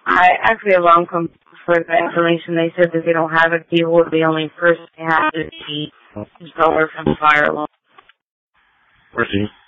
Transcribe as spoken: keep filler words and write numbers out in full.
I actually have long come for the information. They said that they don't have a cable. The only person they have is the installer from the fire alarm. Where's he?